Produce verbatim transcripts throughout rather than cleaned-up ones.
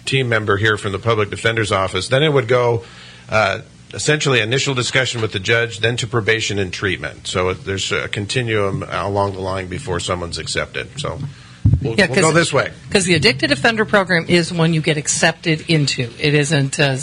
team member here from the Public Defender's Office. Then it would go uh, essentially initial discussion with the judge, then to probation and treatment. So there's a continuum along the line before someone's accepted. So we'll, yeah, we'll go this way. Because the Addicted Offender Program is one you get accepted into. It isn't, uh,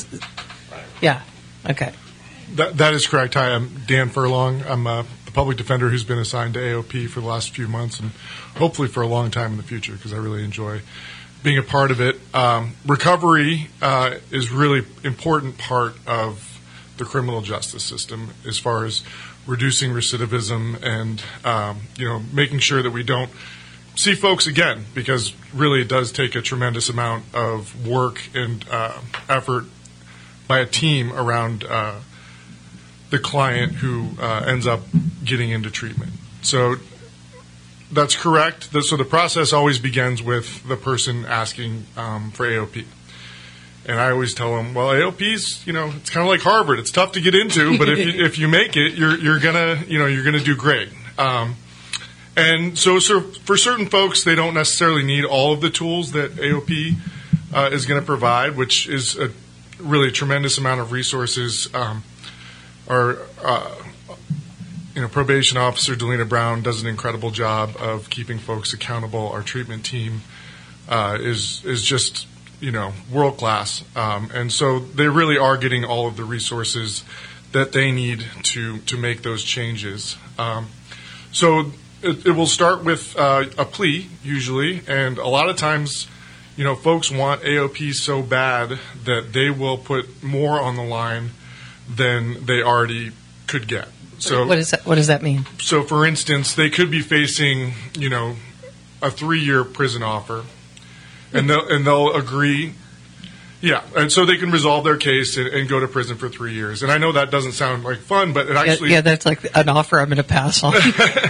yeah, okay. That, that is correct. Hi, I'm Dan Furlong. I'm uh, the public defender who's been assigned to A O P for the last few months and hopefully for a long time in the future because I really enjoy being a part of it. Um, recovery uh, is really important part of the criminal justice system as far as reducing recidivism and um, you know making sure that we don't see folks again, because really it does take a tremendous amount of work and uh, effort by a team around uh, the client who uh, ends up getting into treatment. So that's correct. So the process always begins with the person asking um, for A O P. And I always tell them, well, A O P's, you know, it's kind of like Harvard. It's tough to get into, but if you, if you make it, you're you're gonna, you know, you're gonna do great. Um, and so, so for certain folks, they don't necessarily need all of the tools that A O P uh, is going to provide, which is a really tremendous amount of resources. Um, our, uh, you know, probation officer Delina Brown does an incredible job of keeping folks accountable. Our treatment team uh, is is just you know, world class. Um, and so they really are getting all of the resources that they need to, to make those changes. Um, so it, it will start with uh, a plea, usually, and a lot of times, you know, folks want A O P so bad that they will put more on the line than they already could get. So what is that, what does that mean? So, for instance, they could be facing, you know, a three-year prison offer, and they'll, and they'll agree, yeah, and so they can resolve their case and, and go to prison for three years. And I know that doesn't sound like fun, but it actually... Yeah, yeah that's like an offer I'm going to pass on.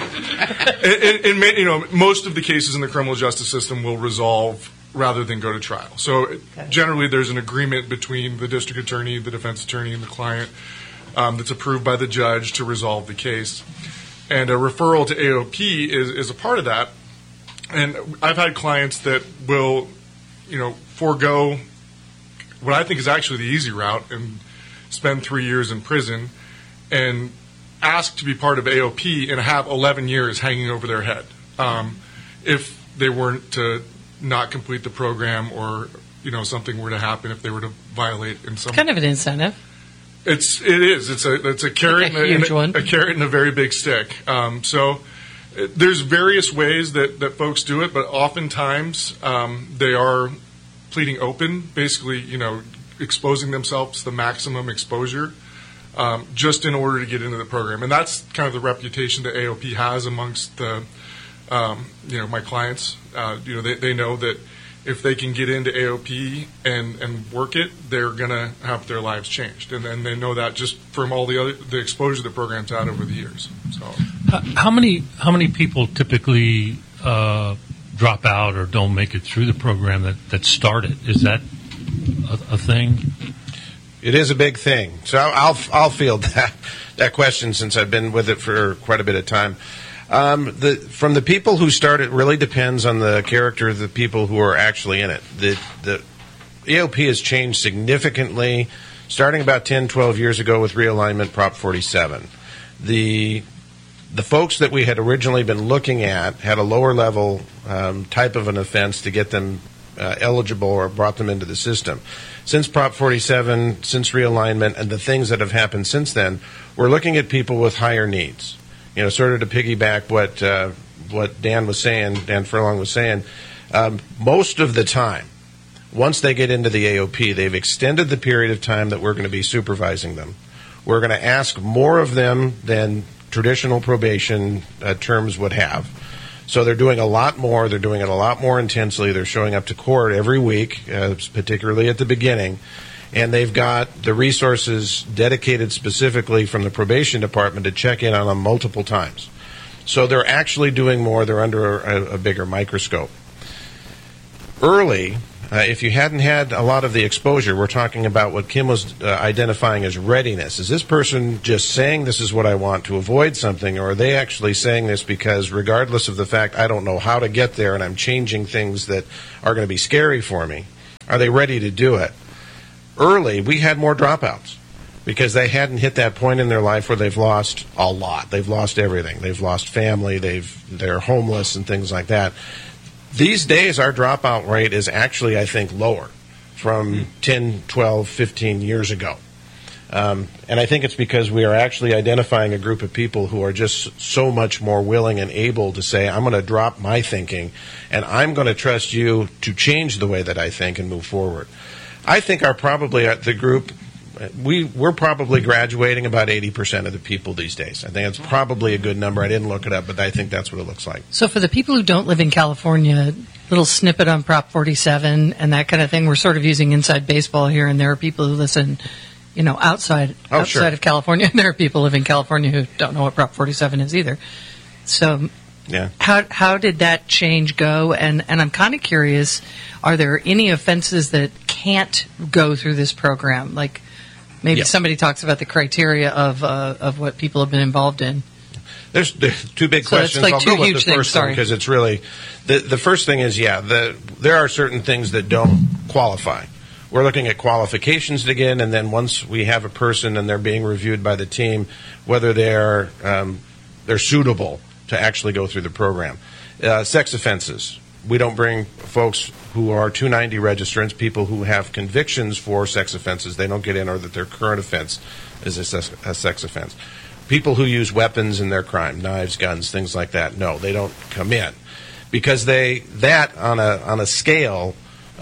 in, in, you know, most of the cases in the criminal justice system will resolve rather than go to trial. So okay. Generally there's an agreement between the district attorney, the defense attorney, and the client um, that's approved by the judge to resolve the case. And a referral to A O P is, is a part of that. And I've had clients that will, you know, forego what I think is actually the easy route and spend three years in prison and ask to be part of A O P and have eleven years hanging over their head um, if they weren't to not complete the program or, you know, something were to happen if they were to violate in some... Kind of an incentive. It's, it is. It's a, it's a carrot, a, huge and a, one. a carrot and a very big stick. Um, so... There's various ways that, that folks do it, but oftentimes um, they are pleading open, basically, you know, exposing themselves to the maximum exposure um, just in order to get into the program. And that's kind of the reputation that A O P has amongst the, um, you know, my clients. Uh, you know, they, they know that if they can get into A O P and, and work it, they're going to have their lives changed. And, and they know that just from all the other the exposure the program's had over the years. So, how many how many people typically uh, drop out or don't make it through the program that, that started? Is that a, a thing? It is a big thing. So I'll I'll field that that question since I've been with it for quite a bit of time. Um, the, from the people who start, it really depends on the character of the people who are actually in it. The, the A O P has changed significantly starting about ten, twelve years ago with realignment Prop forty-seven. The the folks that we had originally been looking at had a lower level um, type of an offense to get them uh, eligible or brought them into the system. Since Prop forty-seven, since realignment, and the things that have happened since then, we're looking at people with higher needs. You know, sort of to piggyback what uh, what Dan was saying, Dan Furlong was saying, um, most of the time, once they get into the A O P, they've extended the period of time that we're going to be supervising them. We're going to ask more of them than traditional probation uh, terms would have. So they're doing a lot more. They're doing it a lot more intensely. They're showing up to court every week, uh, particularly at the beginning. And they've got the resources dedicated specifically from the probation department to check in on them multiple times. So they're actually doing more. They're under a, a bigger microscope. Early, uh, if you hadn't had a lot of the exposure, we're talking about what Kim was uh, identifying as readiness. Is this person just saying this is what I want to avoid something, or are they actually saying this because regardless of the fact I don't know how to get there and I'm changing things that are going to be scary for me, Are they ready to do it? Early, we had more dropouts because they hadn't hit that point in their life where they've lost a lot. They've lost everything. They've lost family. They've they're homeless and things like that. These days, our dropout rate is actually, I think, lower from ten, twelve, fifteen years ago. Um, and I think it's because we are actually identifying a group of people who are just so much more willing and able to say, I'm going to drop my thinking, and I'm going to trust you to change the way that I think and move forward. I think our probably uh, the group, we, we're probably graduating about eighty percent of the people these days. I think it's probably a good number. I didn't look it up, but I think that's what it looks like. So for the people who don't live in California, little snippet on Prop forty-seven and that kind of thing, we're sort of using inside baseball here, and there are people who listen, you know, outside oh, outside sure. of California. And there are people who live in California who don't know what Prop forty-seven is either. So yeah. how how did that change go? And, and I'm kind of curious, are there any offenses that can't go through this program? Like maybe yes. somebody talks about the criteria of uh, of what people have been involved in. There's, there's two big so questions. Like I'll two go with huge the first things, one because it's really the the first thing is yeah the there are certain things that don't qualify. We're looking at qualifications again, and then once we have a person and they're being reviewed by the team, whether they're um, they're suitable to actually go through the program. Uh, sex offenses. We don't bring folks who are two ninety registrants, people who have convictions for sex offenses. They don't get in, or that their current offense is a sex, a sex offense. People who use weapons in their crime, knives, guns, things like that. No, they don't come in because they that on a on a scale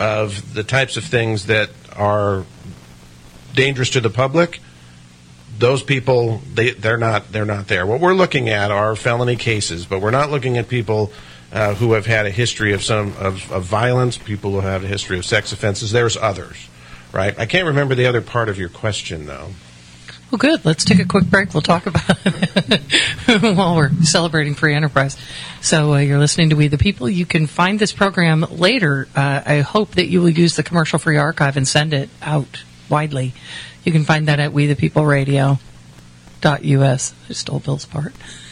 of the types of things that are dangerous to the public. Those people, they they're not they're not there. What we're looking at are felony cases, but we're not looking at people uh, who have had a history of some of, of violence, people who have a history of sex offenses. There's others, right? I can't remember the other part of your question though. Well, good. Let's take a quick break. We'll talk about it while we're celebrating free enterprise. So uh, you're listening to We the People. You can find this program later. Uh, I hope that you will use the commercial-free archive and send it out widely. You can find that at we the people radio dot U S. I stole Bill's part.